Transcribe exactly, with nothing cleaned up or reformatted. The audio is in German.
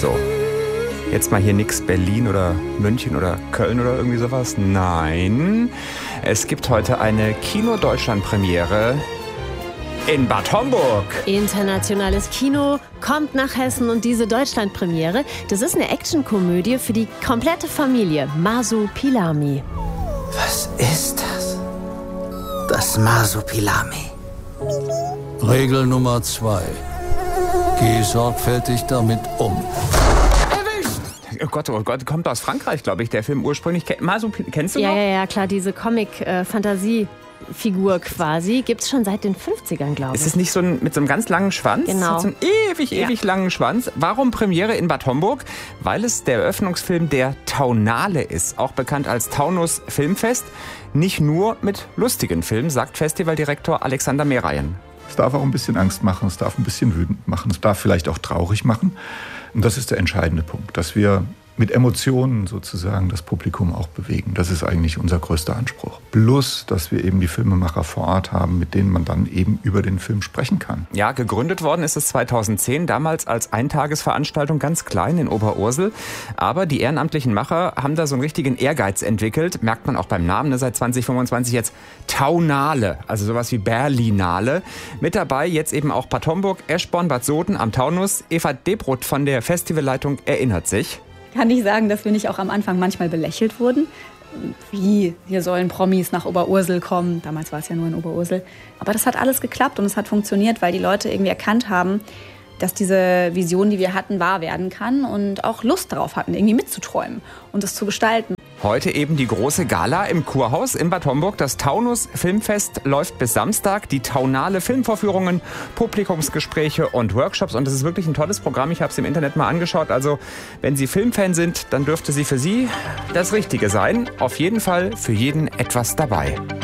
So, jetzt mal hier nix Berlin oder München oder Köln oder irgendwie sowas. Nein, es gibt heute eine Kino-Deutschland-Premiere in Bad Homburg. Internationales Kino kommt nach Hessen und diese Deutschland-Premiere, das ist eine Actionkomödie für die komplette Familie. Masupilami. Was ist das? Das Masupilami. Regel Nummer zwei. Geh sorgfältig damit um. Oh Gott, oh Gott, kommt aus Frankreich, glaube ich, der Film ursprünglich. Masupilami, kennst du ja, noch? Ja, ja, klar, diese Comic-Fantasie. Figur quasi, gibt es schon seit den fünfzigern, glaube ich. Ist es nicht so ein, mit so einem ganz langen Schwanz? Genau. Mit so einem ewig, ewig ja. langen Schwanz. Warum Premiere in Bad Homburg? Weil es der Eröffnungsfilm der Taunale ist, auch bekannt als Taunus Filmfest. Nicht nur mit lustigen Filmen, sagt Festivaldirektor Alexander Mehrayen. Es darf auch ein bisschen Angst machen, es darf ein bisschen wütend machen, es darf vielleicht auch traurig machen. Und das ist der entscheidende Punkt, dass wir mit Emotionen sozusagen das Publikum auch bewegen. Das ist eigentlich unser größter Anspruch. Plus, dass wir eben die Filmemacher vor Ort haben, mit denen man dann eben über den Film sprechen kann. Ja, gegründet worden ist es zweitausendzehn, damals als Eintagesveranstaltung, ganz klein in Oberursel. Aber die ehrenamtlichen Macher haben da so einen richtigen Ehrgeiz entwickelt. Merkt man auch beim Namen, ne, seit zwanzig fünfundzwanzig jetzt Taunale, also sowas wie Berlinale. Mit dabei jetzt eben auch Bad Homburg, Eschborn, Bad Soden am Taunus. Eva Debrut von der Festivalleitung erinnert sich. Kann ich sagen, dass wir nicht auch am Anfang manchmal belächelt wurden? Wie, hier sollen Promis nach Oberursel kommen. Damals war es ja nur in Oberursel. Aber das hat alles geklappt und es hat funktioniert, weil die Leute irgendwie erkannt haben, dass diese Vision, die wir hatten, wahr werden kann und auch Lust darauf hatten, irgendwie mitzuträumen und es zu gestalten. Heute eben die große Gala im Kurhaus in Bad Homburg. Das Taunus Filmfest läuft bis Samstag. Die Taunale Filmvorführungen, Publikumsgespräche und Workshops. Und das ist wirklich ein tolles Programm. Ich habe es im Internet mal angeschaut. Also wenn Sie Filmfan sind, dann dürfte sie für Sie das Richtige sein. Auf jeden Fall für jeden etwas dabei.